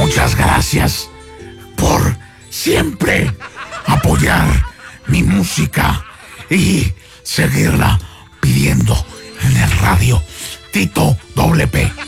Muchas gracias por siempre apoyar mi música y seguirla pidiendo en el radio. Tito WP.